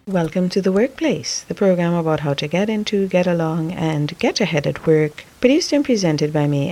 Welcome to The Workplace, the program about how to get into, get along, and get ahead at work, produced and presented by me,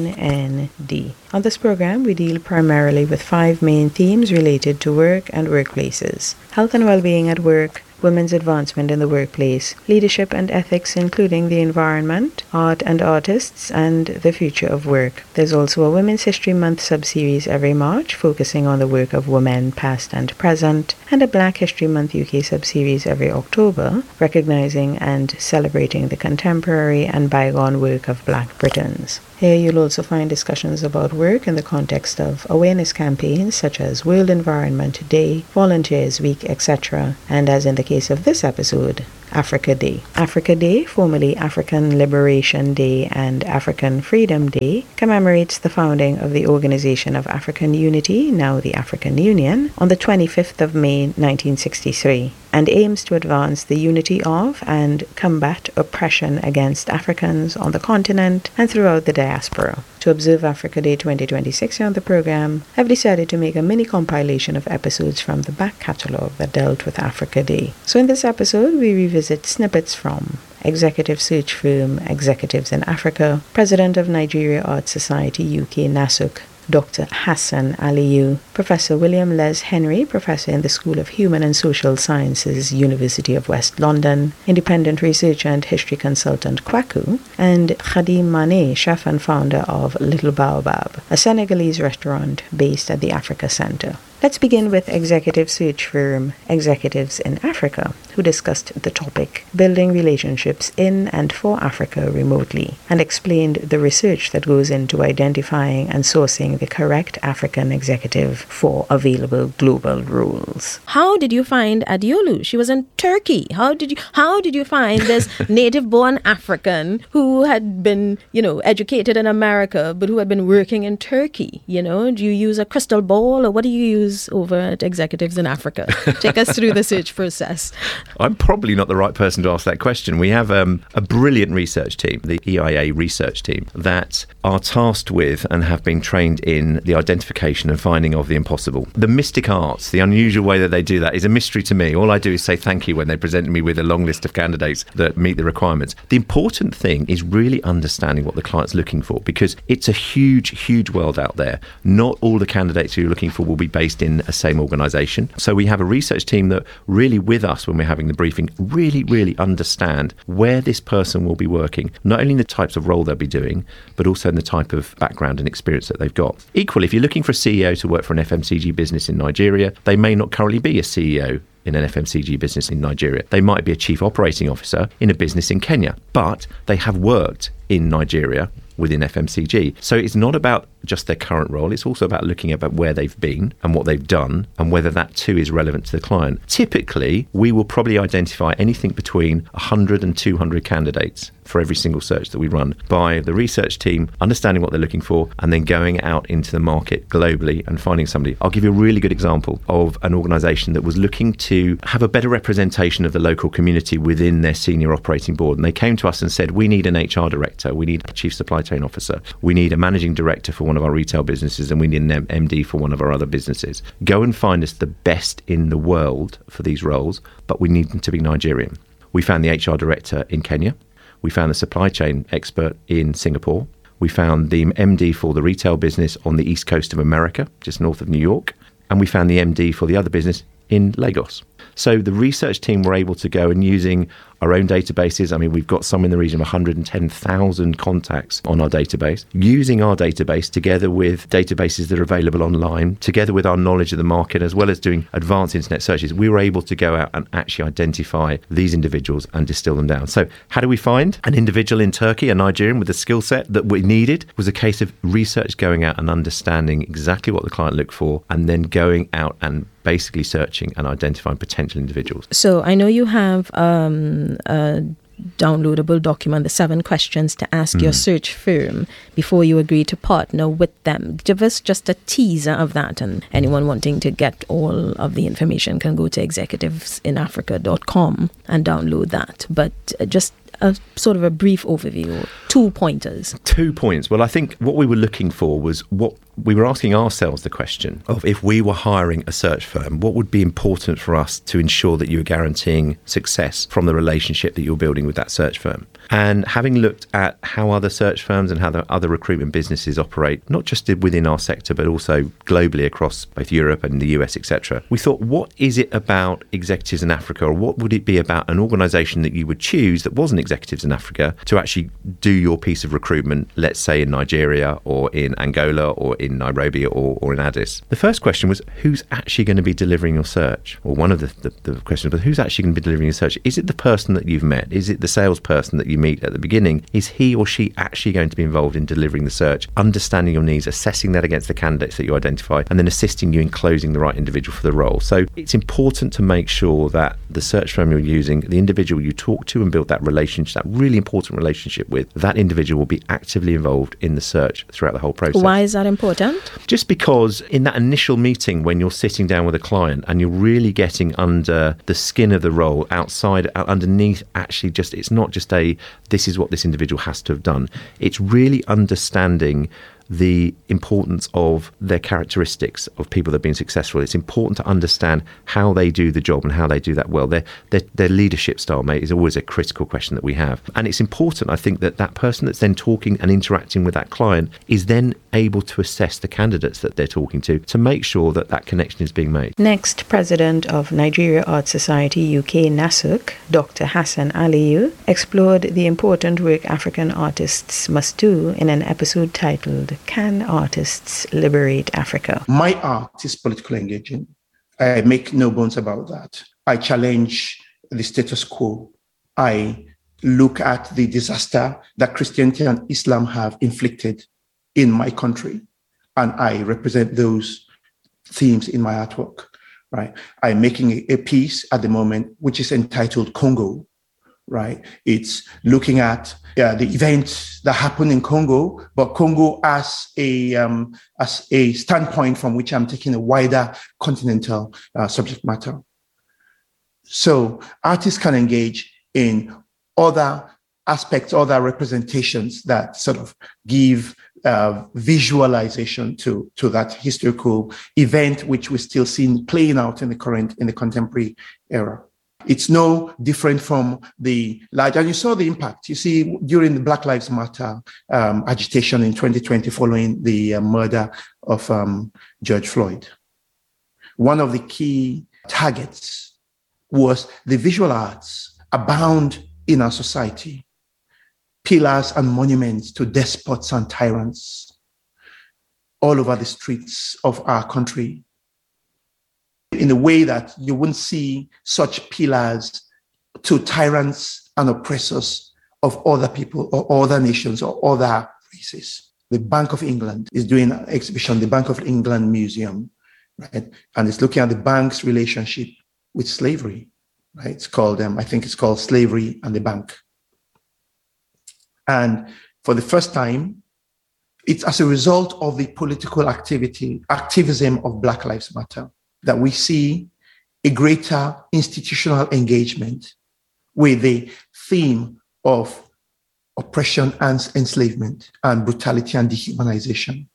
NND. On this program, we deal primarily with 5 main themes related to work and workplaces: health and well-being at work, women's advancement in the workplace, leadership and ethics including the environment, art and artists, and the future of work. There's also a Women's History Month sub-series every March focusing on the work of women past and present, and a Black History Month UK sub-series every October, recognizing and celebrating the contemporary and bygone work of Black Britons. Here you'll also find discussions about work in the context of awareness campaigns such as World Environment Day, Volunteers Week, etc., and as in the case of this episode, Africa Day. Africa Day, formerly African Liberation Day and African Freedom Day, commemorates the founding of the Organization of African Unity, now the African Union, on the 25th of May 1963, and aims to advance the unity of and combat oppression against Africans on the continent and throughout the diaspora. To observe Africa Day 2026 on the program, I've decided to make a mini compilation of episodes from the back catalogue that dealt with Africa Day. So in this episode, we revisit snippets from executive search firm Executives in Africa, President of Nigeria Art Society UK NASUC, Dr. Hassan Aliyu, Professor William Les Henry, Professor in the School of Human and Social Sciences, University of West London, independent researcher and history consultant Kwaku, and Khadim Mane, chef and founder of Little Baobab, a Senegalese restaurant based at the Africa Center. Let's begin with executive search firm Executives in Africa, who discussed the topic, building relationships in and for Africa remotely, and explained the research that goes into identifying and sourcing the correct African executive for available global roles. How did you find Adiolu? She was in Turkey. How did you find this native-born African who had been, educated in America, but who had been working in Turkey? Do you use a crystal ball, or what do you use over at Executives in Africa? Take us through the search process. I'm probably not the right person to ask that question. We have a brilliant research team, the EIA research team, that are tasked with and have been trained in the identification and finding of the impossible. The mystic arts, the unusual way that they do that is a mystery to me. All I do is say thank you when they present me with a long list of candidates that meet the requirements. The important thing is really understanding what the client's looking for, because it's a huge, huge world out there. Not all the candidates who you're looking for will be based in a same organisation. So we have a research team that really, with us when we're having the briefing, really understand where this person will be working, not only in the types of role they'll be doing, but also in the type of background and experience that they've got. Equally, if you're looking for a CEO to work for an FMCG business in Nigeria, they may not currently be a CEO in an FMCG business in Nigeria. They might be a chief operating officer in a business in Kenya, but they have worked in Nigeria within FMCG. So it's not about just their current role, it's also about looking at where they've been and what they've done and whether that too is relevant to the client. Typically, we will probably identify anything between 100 and 200 candidates for every single search that we run by the research team, understanding what they're looking for, and then going out into the market globally and finding somebody. I'll give you a really good example of an organisation that was looking to have a better representation of the local community within their senior operating board. And they came to us and said, we need an HR director, we need a chief supply chain officer, we need a managing director for one of our retail businesses, and we need an MD for one of our other businesses. Go and find us the best in the world for these roles, but we need them to be Nigerian. We found the HR director in Kenya. We found the supply chain expert in Singapore. We found the MD for the retail business on the east coast of America, just north of New York. And we found the MD for the other business in Lagos. So the research team were able to go and using our own databases. I mean, we've got some in the region of 110,000 contacts on our database. Using our database together with databases that are available online, together with our knowledge of the market, as well as doing advanced internet searches, we were able to go out and actually identify these individuals and distill them down. So how do we find an individual in Turkey, a Nigerian with the skill set that we needed? It was a case of research going out and understanding exactly what the client looked for, and then going out and basically searching and identifying potential individuals. So I know you have a downloadable document, the 7 questions to ask your search firm before you agree to partner with them. Give us just a teaser of that, and anyone wanting to get all of the information can go to executivesinafrica.com and download that. But just a sort of a brief overview, 2 pointers. 2 points. Well, I think what we were looking for was what we were asking ourselves the question of, if we were hiring a search firm, what would be important for us to ensure that you were guaranteeing success from the relationship that you're building with that search firm? And having looked at how other search firms and how the other recruitment businesses operate, not just within our sector, but also globally across both Europe and the US, etc., we thought, what is it about executives in Africa, or what would it be about an organisation that you would choose that wasn't executives in Africa to actually do your piece of recruitment, let's say in Nigeria or in Angola or in Nairobi or in Addis? The first question was, who's actually going to be delivering your search? Or one of the questions was, who's actually going to be delivering your search? Is it the person that you've met? Is it the salesperson that you meet at the beginning? Is he or she actually going to be involved in delivering the search, understanding your needs, assessing that against the candidates that you identify, and then assisting you in closing the right individual for the role? So it's important to make sure that the search firm you're using, the individual you talk to and build that relationship, that really important relationship with, that individual will be actively involved in the search throughout the whole process. Why is that important? Just because in that initial meeting, when you're sitting down with a client and you're really getting under the skin of the role, underneath, actually, just, it's not just this is what this individual has to have done. It's really understanding the importance of their characteristics of people that have been successful. It's important to understand how they do the job and how they do that well. Their leadership style, mate, is always a critical question that we have. And it's important, I think, that person that's then talking and interacting with that client is then able to assess the candidates that they're talking to make sure that that connection is being made. Next, President of Nigeria Art Society UK NASUC, Dr. Hassan Aliyu, explored the important work African artists must do in an episode titled, Can Artists Liberate Africa? My art is politically engaging. I make no bones about that. I challenge the status quo. I look at the disaster that Christianity and Islam have inflicted in my country, and I represent those themes in my artwork. Right? I'm making a piece at the moment which is entitled Congo. Right? It's looking at the events that happen in Congo, but Congo as a standpoint from which I'm taking a wider continental subject matter. So artists can engage in other aspects, other representations that sort of give visualization to that historical event, which we're still seeing playing out in the contemporary era. It's no different from the large, and you saw the impact. You see, during the Black Lives Matter agitation in 2020, following the murder of George Floyd, one of the key targets was the visual arts abound in our society, pillars and monuments to despots and tyrants all over the streets of our country, in a way that you wouldn't see such pillars to tyrants and oppressors of other people or other nations or other races. The Bank of England is doing an exhibition, the Bank of England Museum, right? And it's looking at the bank's relationship with slavery, right? It's called, I think it's called Slavery and the Bank. And for the first time, it's as a result of the political activism of Black Lives Matter, that we see a greater institutional engagement with the theme of oppression and enslavement and brutality and dehumanization.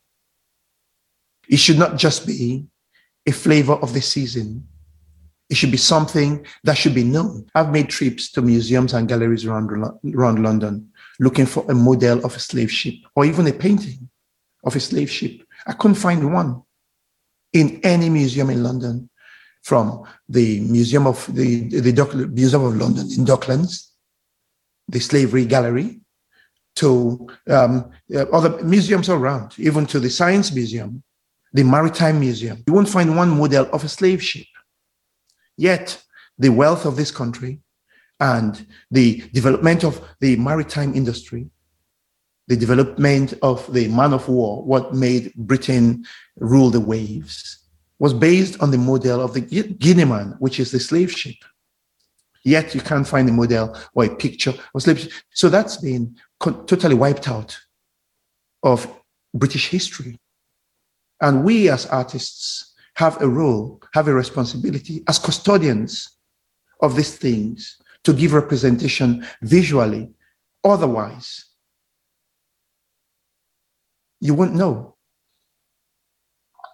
It should not just be a flavor of the season. It should be something that should be known. I've made trips to museums and galleries around London looking for a model of a slave ship or even a painting of a slave ship. I couldn't find one in any museum in London, from the Museum of Museum of London in Docklands, the Slavery Gallery, to other museums around, even to the Science Museum, the Maritime Museum. You won't find one model of a slave ship. Yet, the wealth of this country and the development of the maritime industry, the development of the man of war, what made Britain rule the waves, was based on the model of the Guineaman, which is the slave ship. Yet you can't find a model or a picture of slave ship. So that's been totally wiped out of British history. And we as artists have a role, have a responsibility as custodians of these things to give representation visually. Otherwise, you won't know.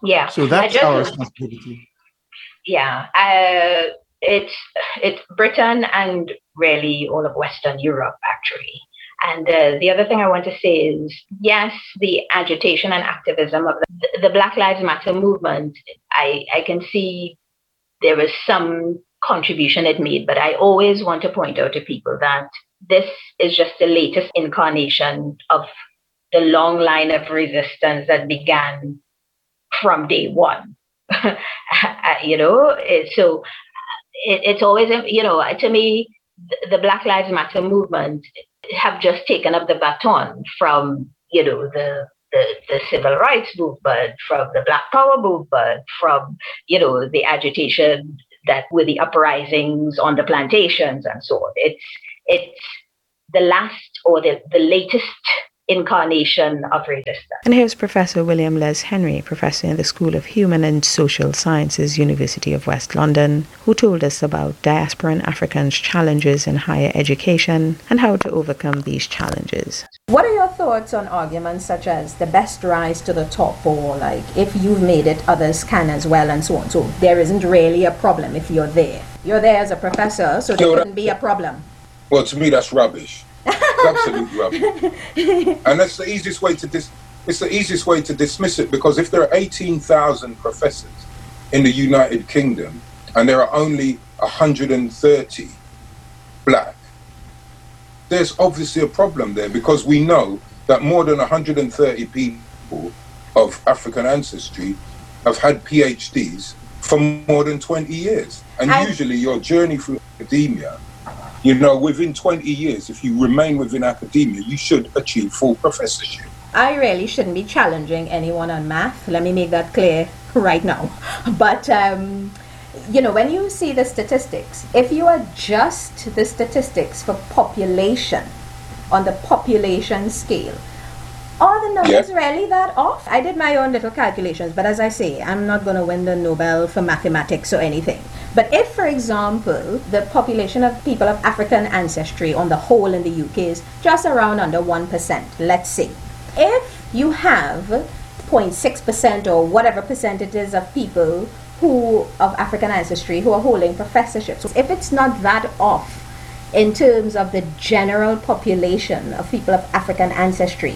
Yeah. So that's our responsibility. Yeah. It's Britain and really all of Western Europe, actually. And the other thing I want to say is, yes, the agitation and activism of the Black Lives Matter movement, I can see there was some contribution it made, but I always want to point out to people that this is just the latest incarnation of the long line of resistance that began from day one. So it's always, to me, the Black Lives Matter movement have just taken up the baton from, the civil rights movement, from the Black Power movement, from, the agitation that with the uprisings on the plantations and so on. It's the last or the latest incarnation of resistance. And here's Professor William Les Henry, professor in the School of Human and Social Sciences, University of West London, who told us about diaspora and Africans' challenges in higher education and how to overcome these challenges. What are your thoughts on arguments such as the best rise to the top, or like if you've made it, others can as well, and so on? So there isn't really a problem if you're there. You're there as a professor, so there couldn't be a problem. Well, to me, that's rubbish. Absolute rubbish. And that's the easiest way to dismiss it, because if there are 18,000 professors in the United Kingdom and there are only 130 black, there's obviously a problem there, because we know that more than 130 people of African ancestry have had PhDs for more than 20 years. And usually your journey through academia, within 20 years, if you remain within academia, you should achieve full professorship. I really shouldn't be challenging anyone on math. Let me make that clear right now. But, when you see the statistics, if you adjust the statistics for population on the population scale, are the numbers really that off? I did my own little calculations, but as I say, I'm not going to win the Nobel for mathematics or anything. But if, for example, the population of people of African ancestry on the whole in the UK is just around under 1%, let's say. If you have 0.6% or whatever percentages of people of African ancestry who are holding professorships, if it's not that off in terms of the general population of people of African ancestry,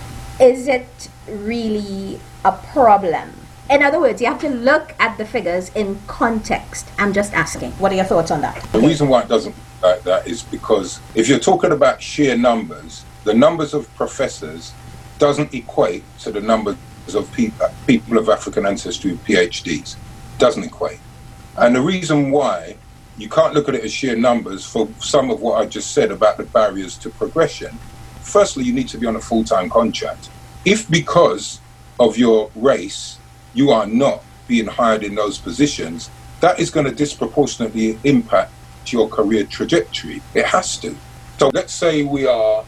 is it really a problem? In other words, you have to look at the figures in context. I'm just asking, what are your thoughts on that? The reason why it doesn't look like that is because if you're talking about sheer numbers, the numbers of professors doesn't equate to the numbers of people of African ancestry with PhDs. Doesn't equate. And the reason why you can't look at it as sheer numbers for some of what I just said about the barriers to progression, firstly, you need to be on a full-time contract. If because of your race, you are not being hired in those positions, that is going to disproportionately impact your career trajectory. It has to. So let's say we are,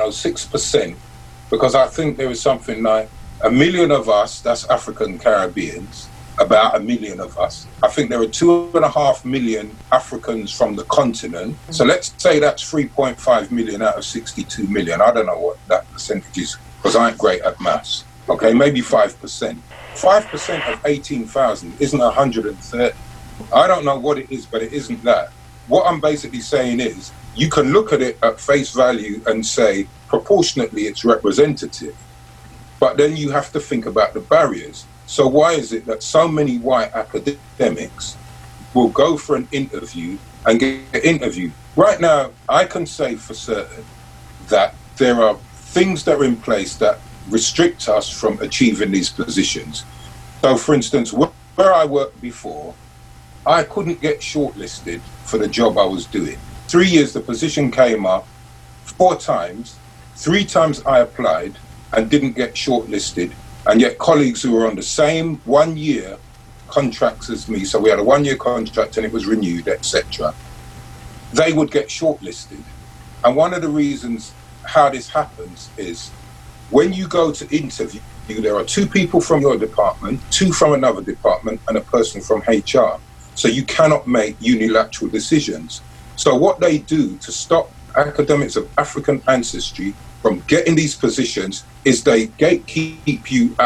6%, because I think there is something like 1 million of us, that's African Caribbeans, about 1 million of us. I think there are 2.5 million Africans from the continent. So let's say that's 3.5 million out of 62 million. I don't know what that percentage is, because I ain't great at maths. Okay, maybe 5%. 5% of 18,000 isn't 130. I don't know what it is, but it isn't that. What I'm basically saying is, you can look at it at face value and say, proportionately it's representative. But then you have to think about the barriers. So why is it that so many white academics will go for an interview and get interviewed? Right now, I can say for certain that there are things that are in place that restrict us from achieving these positions. So, for instance, where I worked before, I couldn't get shortlisted for the job I was doing. 3 years, the position came up 4 times. 3 times I applied and didn't get shortlisted. And yet colleagues who were on the same 1-year contracts as me, so we had a 1-year contract and it was renewed, etc., they would get shortlisted. And one of the reasons how this happens is when you go to interview, there are 2 people from your department, 2 from another department, and a person from HR. So you cannot make unilateral decisions. So what they do to stop academics of African ancestry from getting these positions is they gatekeep you out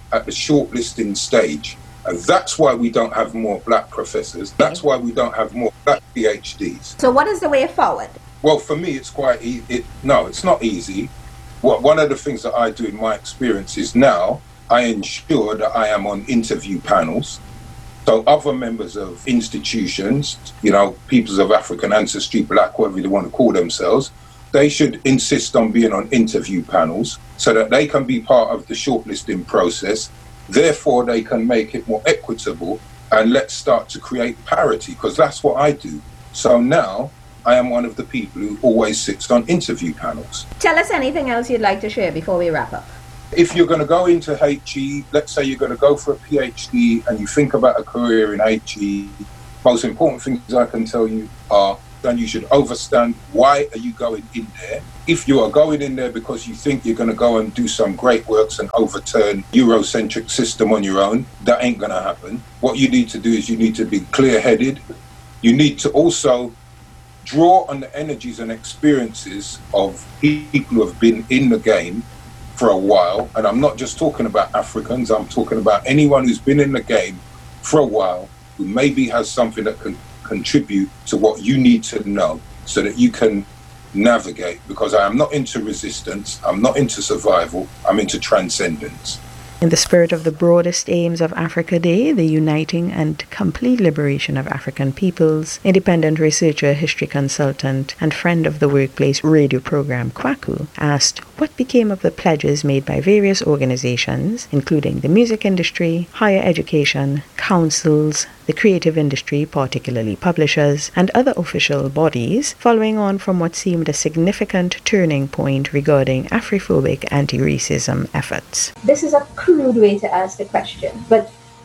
at the shortlisting stage. And that's why we don't have more black professors. That's why we don't have more black PhDs. So what is the way forward? Well, for me, it's quite easy. No, it's not easy. One of the things that I do in my experience is now I ensure that I am on interview panels. So other members of institutions, peoples of African ancestry, black, whatever they want to call themselves, they should insist on being on interview panels so that they can be part of the shortlisting process. Therefore, they can make it more equitable, and let's start to create parity, because that's what I do. So now I am one of the people who always sits on interview panels. Tell us anything else you'd like to share before we wrap up. If you're going to go into HE, let's say you're going to go for a PhD and you think about a career in HE, most important things I can tell you are, then you should understand why are you going in there. If you are going in there because you think you're going to go and do some great works and overturn Eurocentric system on your own, that ain't going to happen. What you need to do is you need to be clear-headed. You need to also draw on the energies and experiences of people who have been in the game for a while. And I'm not just talking about Africans, I'm talking about anyone who's been in the game for a while, who maybe has something that can contribute to what you need to know so that you can navigate, because I am not into resistance, I'm not into survival, I'm into transcendence. In the spirit of the broadest aims of Africa Day, the uniting and complete liberation of African peoples, independent researcher, history consultant, and friend of the workplace radio program Kwaku asked what became of the pledges made by various organizations, including the music industry, higher education, councils, the creative industry, particularly publishers, and other official bodies, following on from what seemed a significant turning point regarding Afrophobic anti-racism efforts. This is a crude way to ask the question, but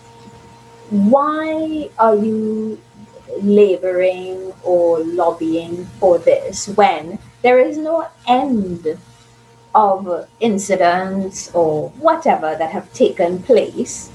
why are you laboring or lobbying for this when there is no end of incidents or whatever that have taken place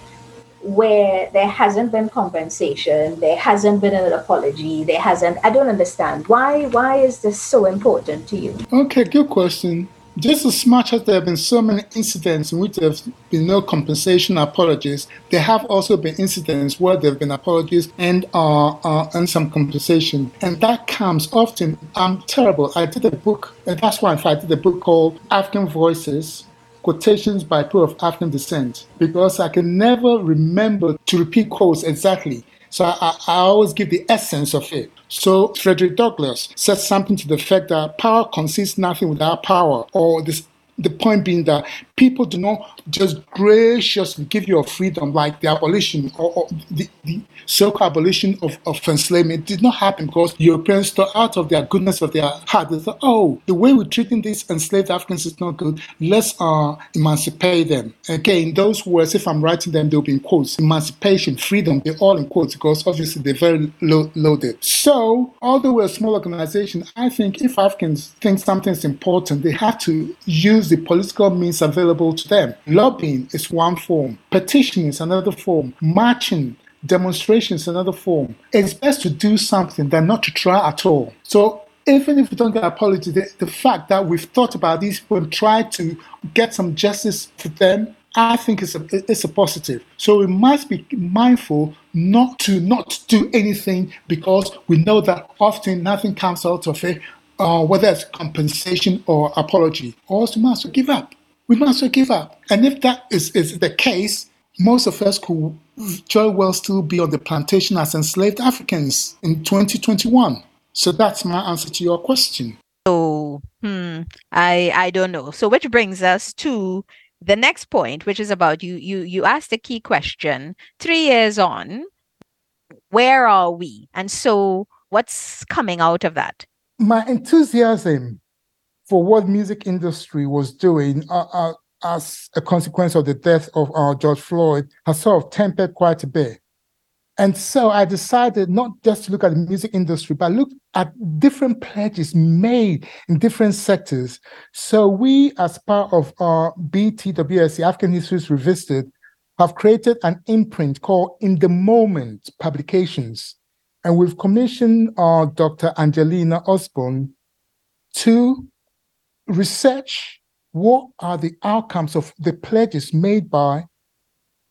where there hasn't been compensation, there hasn't been an apology, I don't understand. Why is this so important to you? Okay, good question. Just as much as there have been so many incidents in which there have been no compensation or apologies, there have also been incidents where there have been apologies and some compensation. And that comes often. I'm terrible. I did a book, and that's why I did a book called African Voices, Quotations by People of African Descent, because I can never remember to repeat quotes exactly. So I always give the essence of it. So Frederick Douglass said something to the effect that power concedes nothing without power, or the point being that people do not just graciously give you a freedom like the abolition or the so-called abolition of enslavement. It did not happen because Europeans thought out of their goodness of their heart. They thought, oh, the way we're treating these enslaved Africans is not good. Let's emancipate them. Okay, in those words, if I'm writing them, they'll be in quotes. Emancipation, freedom, they're all in quotes because obviously they're very loaded. So, although we're a small organization, I think if Africans think something's important, they have to use the political means available to them. Lobbying is one form. Petitioning is another form. Marching, demonstrations is another form. It's best to do something than not to try at all. So even if we don't get apology, the fact that we've thought about these people and tried to get some justice for them, I think it's a positive. So we must be mindful not to do anything because we know that often nothing comes out of it, whether it's compensation or apology. Or else we must give up. We must give up. And if that is the case, most of us could very well still be on the plantation as enslaved Africans in 2021. So that's my answer to your question. So, I don't know. So which brings us to the next point, which is about you asked a key question. 3 years on, where are we? And so what's coming out of that? My enthusiasm for what music industry was doing as a consequence of the death of George Floyd has sort of tempered quite a bit. And so I decided not just to look at the music industry, but look at different pledges made in different sectors. So we, as part of our BTWSC, African Histories Revisited, have created an imprint called In the Moment Publications. And we've commissioned Dr. Angelina Osborne to research what are the outcomes of the pledges made by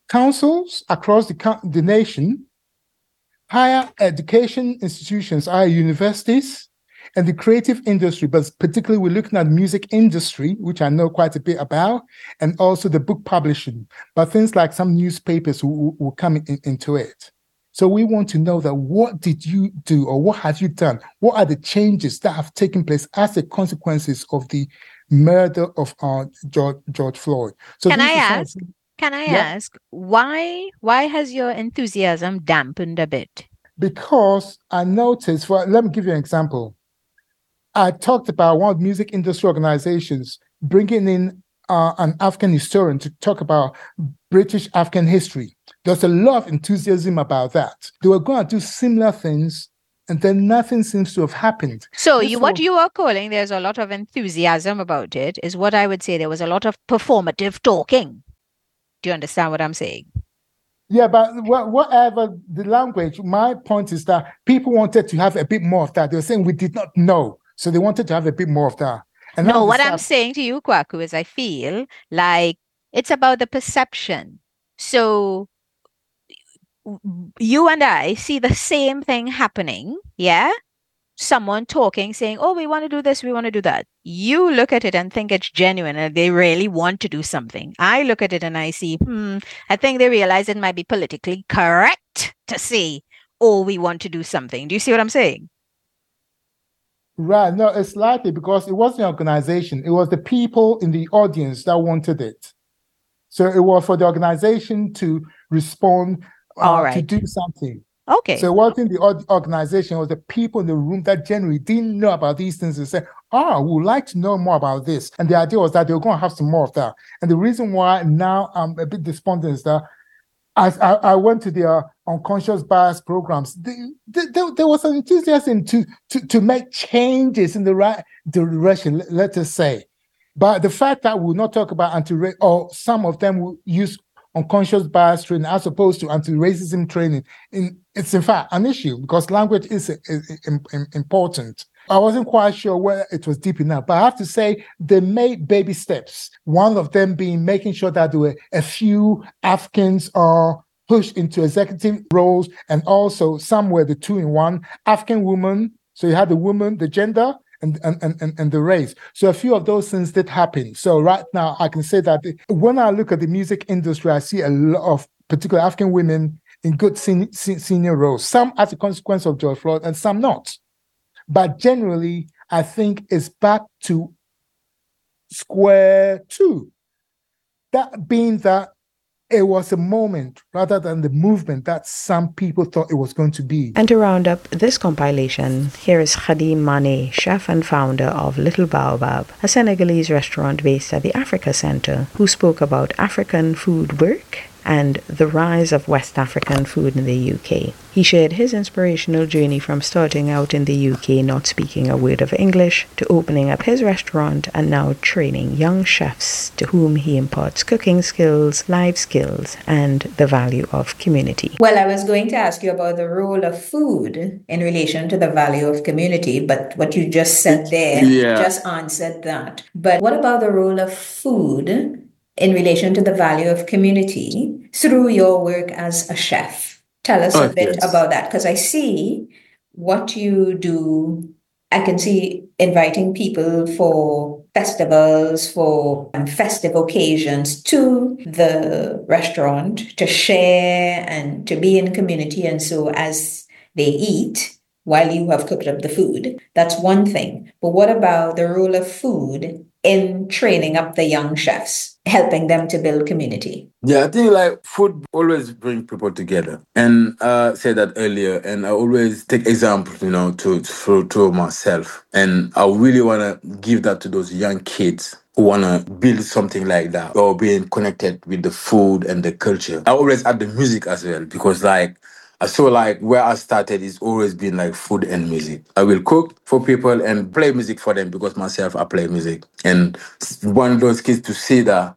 councils across the nation, higher education institutions, higher universities, and the creative industry, but particularly we're looking at music industry, which I know quite a bit about, and also the book publishing, but things like some newspapers will come into it. So we want to know that what did you do or what have you done? What are the changes that have taken place as the consequences of the murder of George Floyd? So Can I ask why has your enthusiasm dampened a bit? Because I noticed, let me give you an example. I talked about one of the music industry organizations bringing in an African historian to talk about British African history. There's a lot of enthusiasm about that. They were going to do similar things, and then nothing seems to have happened. So what you are calling there's a lot of enthusiasm about it is what I would say there was a lot of performative talking. Do you understand what I'm saying? Yeah, but whatever the language, my point is that people wanted to have a bit more of that. They were saying we did not know. So they wanted to have a bit more of that. And no, what I'm saying to you, Kwaku, is I feel like it's about the perception. So you and I see the same thing happening, yeah? Someone talking, saying, oh, we want to do this, we want to do that. You look at it and think it's genuine and they really want to do something. I look at it and I see, I think they realize it might be politically correct to say, oh, we want to do something. Do you see what I'm saying? Right. No, it's likely because it wasn't an organization. It was the people in the audience that wanted it. So it was for the organization to respond, to do something. Okay. So it wasn't the organization, it was the people in the room that generally didn't know about these things and said, we would like to know more about this. And the idea was that they were going to have some more of that. And the reason why now I'm a bit despondent is that as I went to their unconscious bias programs, there was an enthusiasm to make changes in the right direction, let us say. But the fact that we'll not talk about anti-racism, or some of them will use unconscious bias training as opposed to anti-racism training, it's in fact an issue because language is important. I wasn't quite sure whether it was deep enough, but I have to say they made baby steps. One of them being making sure that there were a few Africans pushed into executive roles, and also some were the two-in-one African woman. So you had the woman, the gender, and the race. So a few of those things did happen. So right now I can say that when I look at the music industry, I see a lot of particular African women in good senior roles, some as a consequence of George Floyd and some not. But generally, I think it's back to square two. That being that it was a moment rather than the movement that some people thought it was going to be. And to round up this compilation, here is Khadim Mane, chef and founder of Little Baobab, a Senegalese restaurant based at the Africa Center, who spoke about African food work and the rise of West African food in the UK. He shared his inspirational journey from starting out in the UK not speaking a word of English to opening up his restaurant and now training young chefs to whom he imparts cooking skills, life skills, and the value of community. Well, I was going to ask you about the role of food in relation to the value of community, but what you just said there just answered that. But what about the role of food in relation to the value of community through your work as a chef? Tell us a bit about that, because I see what you do. I can see inviting people for festivals, for festive occasions to the restaurant to share and to be in community. And so as they eat, while you have cooked up the food, that's one thing. But what about the role of food in training up the young chefs, helping them to build community? Yeah, I think like food always brings people together. And I said that earlier, and I always take examples, to myself. And I really want to give that to those young kids who want to build something like that or being connected with the food and the culture. I always add the music as well because I feel like where I started is always been like food and music. I will cook for people and play music for them because myself, I play music. And one of those kids to see that,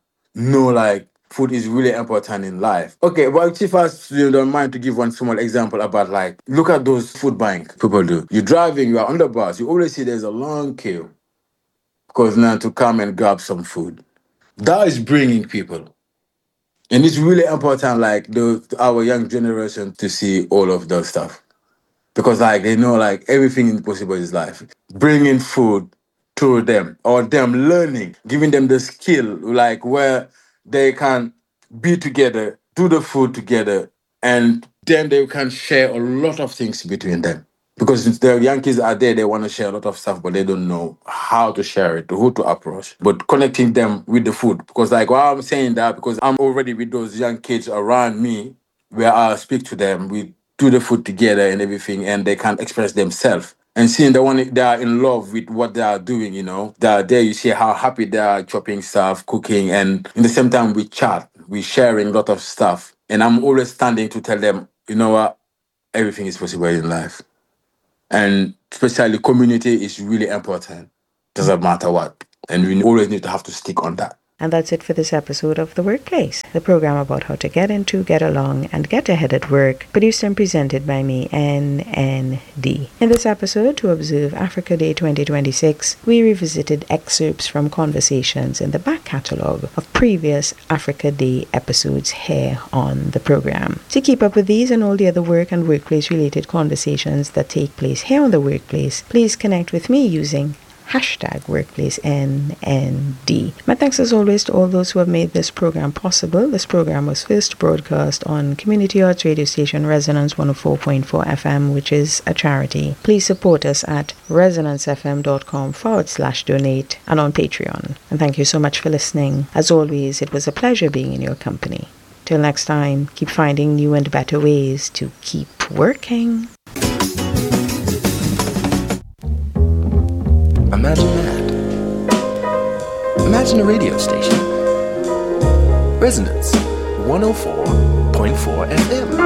food is really important in life. Okay, well, Chief, I don't mind to give one small example about look at those food bank people do. You're driving, you are on the bus, you always see there's a long queue because now to come and grab some food. That is bringing people. And it's really important, like, our young generation to see all of those stuff. Because, like, they know, like, everything possible is life. Bringing food to them, or them learning, giving them the skill, like, where they can be together, do the food together, and then they can share a lot of things between them. Because the young kids are there, they want to share a lot of stuff, but they don't know how to share it, who to approach. But connecting them with the food. Because, like, why I'm saying that, because I'm already with those young kids around me, where I speak to them, we do the food together and everything, and they can express themselves. And seeing the one, they are in love with what they are doing, you know. They are there, you see how happy they are chopping stuff, cooking, and in the same time we chat, we sharing a lot of stuff. And I'm always standing to tell them, you know what, everything is possible in life. And especially community is really important. Doesn't matter what. And we always need to have to stick on that. And that's it for this episode of The Workplace, the program about how to get into, get along, and get ahead at work, produced and presented by me, NND. In this episode, to observe Africa Day 2026, we revisited excerpts from conversations in the back catalogue of previous Africa Day episodes here on the program. To keep up with these and all the other work and workplace-related conversations that take place here on The Workplace, please connect with me using #WorkplaceNND. My thanks as always to all those who have made this program possible. This program was first broadcast on Community Arts radio station Resonance 104.4 FM, which is a charity. Please support us at resonancefm.com/donate and on Patreon. And thank you so much for listening. As always, it was a pleasure being in your company. Till next time, keep finding new and better ways to keep working. Imagine that. Imagine a radio station. Resonance 104.4 FM.